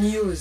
News.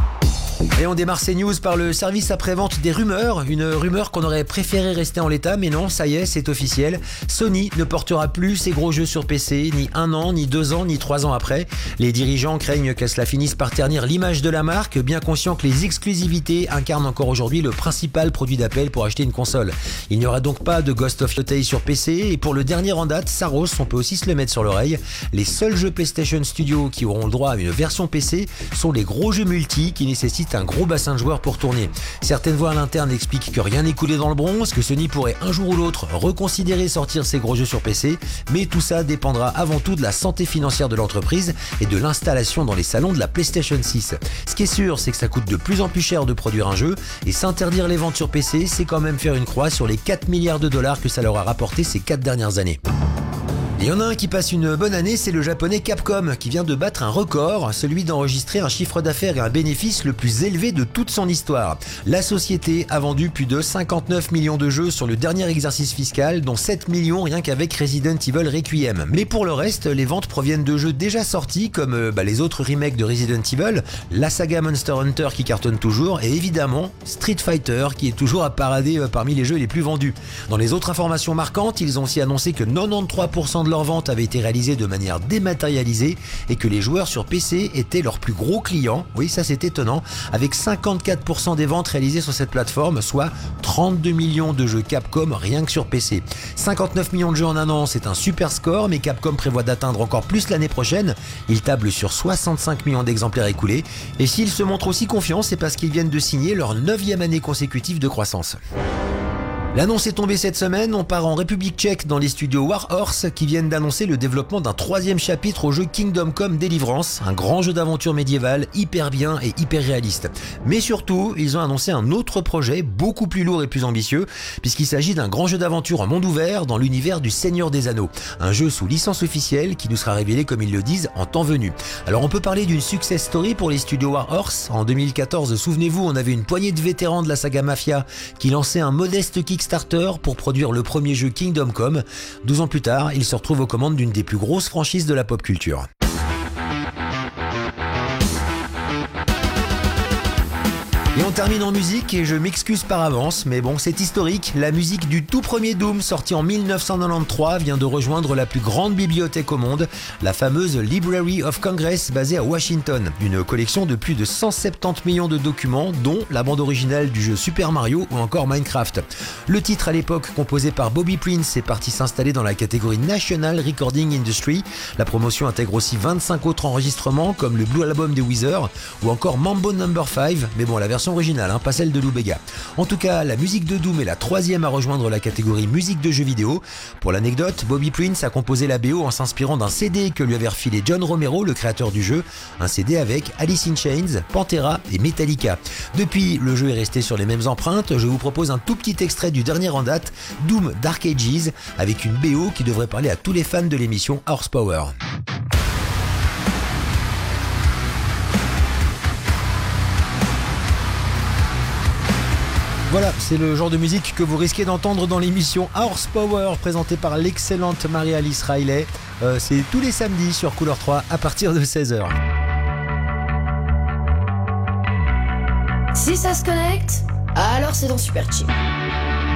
Et on démarre ces news par le service après-vente des rumeurs. Une rumeur qu'on aurait préféré rester en l'état, mais non, ça y est, c'est officiel. Sony ne portera plus ses gros jeux sur PC, ni 1 an, ni 2 ans, ni 3 ans après. Les dirigeants craignent que cela finisse par ternir l'image de la marque, bien conscients que les exclusivités incarnent encore aujourd'hui le principal produit d'appel pour acheter une console. Il n'y aura donc pas de Ghost of Yotei sur PC, et pour le dernier en date, Saros, on peut aussi se le mettre sur l'oreille. Les seuls jeux PlayStation Studios qui auront le droit à une version PC sont les gros jeux multi qui nécessitent un gros bassin de joueurs pour tourner. Certaines voix à l'interne expliquent que rien n'est coulé dans le bronze, que Sony pourrait un jour ou l'autre reconsidérer sortir ses gros jeux sur PC, mais tout ça dépendra avant tout de la santé financière de l'entreprise et de l'installation dans les salons de la PlayStation 6. Ce qui est sûr, c'est que ça coûte de plus en plus cher de produire un jeu, et s'interdire les ventes sur PC, c'est quand même faire une croix sur les 4 milliards de dollars que ça leur a rapporté ces 4 dernières années. Il y en a un qui passe une bonne année, c'est le japonais Capcom, qui vient de battre un record, celui d'enregistrer un chiffre d'affaires et un bénéfice le plus élevé de toute son histoire. La société a vendu plus de 59 millions de jeux sur le dernier exercice fiscal, dont 7 millions rien qu'avec Resident Evil Requiem. Mais pour le reste, les ventes proviennent de jeux déjà sortis, comme les autres remakes de Resident Evil, la saga Monster Hunter qui cartonne toujours, et évidemment Street Fighter qui est toujours à parader parmi les jeux les plus vendus. Dans les autres informations marquantes, ils ont aussi annoncé que 93% de leurs ventes avaient été réalisées de manière dématérialisée et que les joueurs sur PC étaient leurs plus gros clients. Oui, ça c'est étonnant, avec 54% des ventes réalisées sur cette plateforme, soit 32 millions de jeux Capcom rien que sur PC. 59 millions de jeux en un an, c'est un super score, mais Capcom prévoit d'atteindre encore plus l'année prochaine. Ils tablent sur 65 millions d'exemplaires écoulés, et s'ils se montrent aussi confiants, c'est parce qu'ils viennent de signer leur 9e année consécutive de croissance. L'annonce est tombée cette semaine, on part en République tchèque dans les studios Warhorse qui viennent d'annoncer le développement d'un 3e chapitre au jeu Kingdom Come Deliverance, un grand jeu d'aventure médiéval hyper bien et hyper réaliste. Mais surtout, ils ont annoncé un autre projet beaucoup plus lourd et plus ambitieux, puisqu'il s'agit d'un grand jeu d'aventure en monde ouvert dans l'univers du Seigneur des Anneaux, un jeu sous licence officielle qui nous sera révélé, comme ils le disent, en temps venu. Alors on peut parler d'une success story pour les studios Warhorse. En 2014, souvenez-vous, on avait une poignée de vétérans de la saga Mafia qui lançaient un modeste Kickstarter pour produire le premier jeu Kingdom Come. 12 ans plus tard, il se retrouve aux commandes d'une des plus grosses franchises de la pop culture. Et on termine en musique, et je m'excuse par avance, mais bon, c'est historique. La musique du tout premier Doom, sorti en 1993, vient de rejoindre la plus grande bibliothèque au monde, la fameuse Library of Congress basée à Washington. Une collection de plus de 170 millions de documents, dont la bande originale du jeu Super Mario ou encore Minecraft. Le titre, à l'époque composé par Bobby Prince, est parti s'installer dans la catégorie National Recording Industry. La promotion intègre aussi 25 autres enregistrements, comme le Blue Album des Weezer ou encore Mambo No. 5, mais bon, la version originale, pas celle de Lou Bega. En tout cas, la musique de Doom est la 3e à rejoindre la catégorie musique de jeux vidéo. Pour l'anecdote, Bobby Prince a composé la BO en s'inspirant d'un CD que lui avait refilé John Romero, le créateur du jeu, un CD avec Alice in Chains, Pantera et Metallica. Depuis, le jeu est resté sur les mêmes empreintes. Je vous propose un tout petit extrait du dernier en date, Doom Dark Ages, avec une BO qui devrait parler à tous les fans de l'émission Horsepower. Voilà, c'est le genre de musique que vous risquez d'entendre dans l'émission Horsepower présentée par l'excellente Marie-Alice Riley. C'est tous les samedis sur Couleur 3 à partir de 16h. Si ça se connecte, alors c'est dans Super Chill.